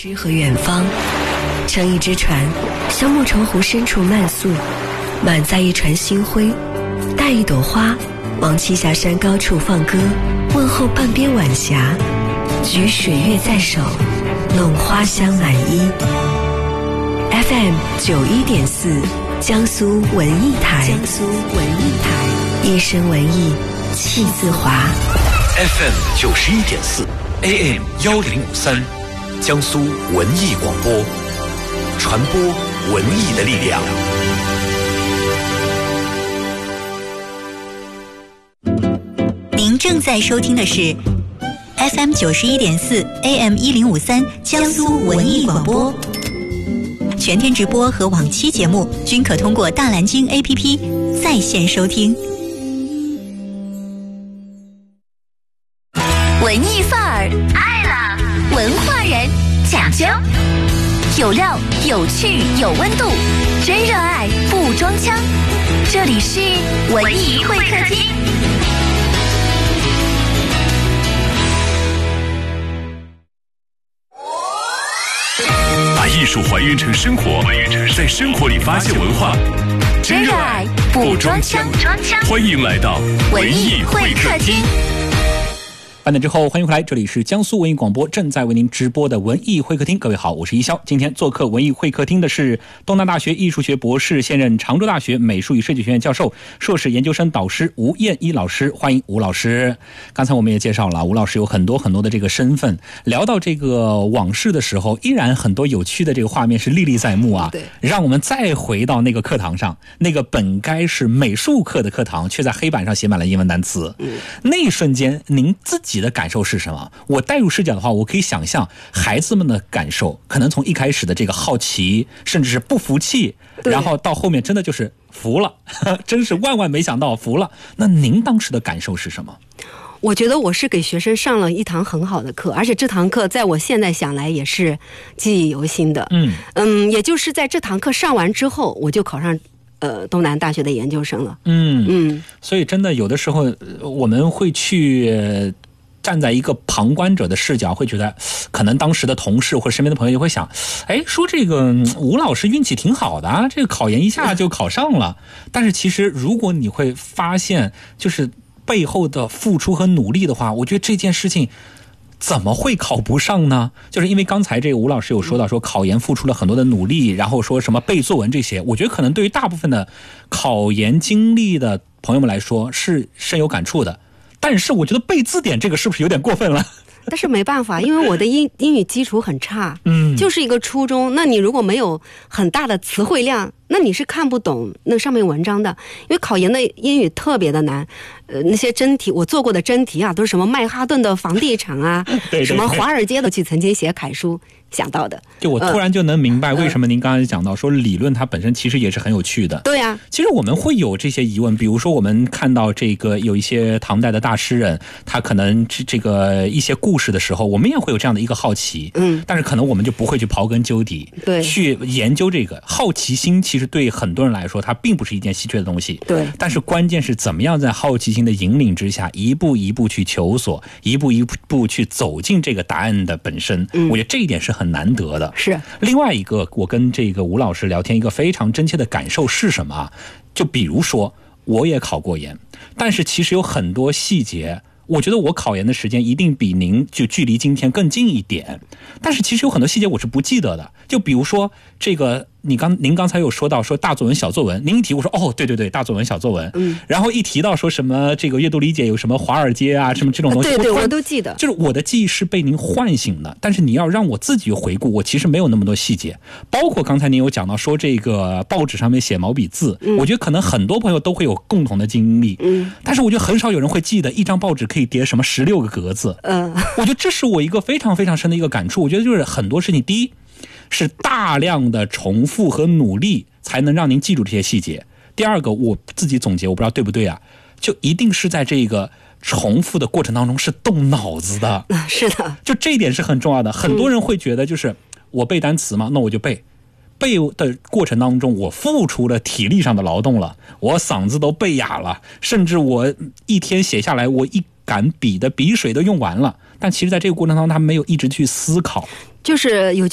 诗和远方，乘一只船，向莫愁湖深处漫溯，满载一船星辉，带一朵花，往栖霞山高处放歌，问候半边晚霞，举水月在手，弄花香满衣。FM 91.4，江苏文艺台，一身文艺气自华。 FM 91.4 AM 1053，江苏文艺广播，传播文艺的力量。 您正在收听的是 FM 91.4 AM 1053，江苏文艺广播。全天直播和往期节目均可通过大蓝鲸 APP 在线收听。 文艺范儿爱了，文化人讲究，有料有趣有温度，真热爱不装腔。这里是文艺会客厅。 把艺术还原成生活，在生活里发现文化， 真热爱不装腔。 欢迎来到文艺会客厅。 半点之后，欢迎回来，这里是江苏文艺广播正在为您直播的文艺会客厅。各位好，我是一潇。今天做客文艺会客厅的是东南大学艺术学博士，现任常州大学美术与设计学院教授，硕士研究生导师吴燕一老师。欢迎吴老师。刚才我们也介绍了，吴老师有很多的这个身份。聊到这个往事的时候，依然很多有趣的这个画面是历历在目啊。对，让我们再回到那个课堂上，那个本该是美术课的课堂，却在黑板上写满了英文单词。那一瞬间，您自己的感受是什么？我带入视角的话，我可以想象孩子们的感受，可能从一开始的这个好奇，甚至是不服气，然后到后面真的就是服了，真是万万没想到服了。那您当时的感受是什么？ 我觉得我是给学生上了一堂很好的课，而且这堂课在我现在想来也是记忆犹新的。也就是在这堂课上完之后，我就考上东南大学的研究生了。 所以真的有的时候我们会去站在一个旁观者的视角，会觉得可能当时的同事或者身边的朋友就会想，说这个吴老师运气挺好的啊，这个考研一下就考上了。但是其实如果你会发现就是背后的付出和努力的话，我觉得这件事情怎么会考不上呢？就是因为刚才这个吴老师有说到说考研付出了很多的努力，然后说什么背作文这些，我觉得可能对于大部分的考研经历的朋友们来说是深有感触的。但是我觉得背字典这个是不是有点过分了？ 但是没办法，因为我的英语基础很差，就是一个初中。那你如果没有很大的词汇量，那你是看不懂那上面文章的。因为考研的英语特别的难，那些真题我做过的真题啊，都是什么曼哈顿的房地产啊，什么华尔街的，去曾经写楷书想到的。 就我突然就能明白为什么您刚才讲到说理论它本身其实也是很有趣的。 对啊， 其实我们会有这些疑问，比如说我们看到这个有一些唐代的大诗人，他可能这个一些故事的时候，我们也会有这样的一个好奇，但是可能我们就不会去刨根究底，对，去研究这个好奇心。其实对很多人来说，它并不是一件稀缺的东西，对。但是关键是怎么样在好奇心的引领之下，一步一步去求索，一步一步去走进这个答案的本身。我觉得这一点是很难得的。是。另外一个，我跟这个吴老师聊天，一个非常真切的感受是什么？就比如说，我也考过研，但是其实有很多细节，我觉得我考研的时间一定比您就距离今天更近一点，但是其实有很多细节我是不记得的。就比如说这个您刚才有说到说大作文小作文，您一提我说哦对，大作文小作文，然后一提到说什么这个阅读理解有什么华尔街啊什么这种东西， 对我都记得， 就是我的记忆是被您唤醒的。但是你要让我自己回顾，我其实没有那么多细节，包括刚才您有讲到说这个报纸上面写毛笔字，我觉得可能很多朋友都会有共同的经历，但是我觉得很少有人会记得一张报纸可以叠什么16个格子，我觉得这是我一个非常非常深的一个感触。我觉得就是很多事情，第一是大量的重复和努力才能让您记住这些细节。第二个，我自己总结，我不知道对不对啊，就一定是在这个重复的过程当中是动脑子的。 是的， 就这一点是很重要的。很多人会觉得就是我背单词嘛，那我就背的过程当中，我付出了体力上的劳动了，我嗓子都背哑了，甚至我一天写下来，我一杆笔的笔水都用完了。但其实在这个过程当中，他没有一直去思考。 就是有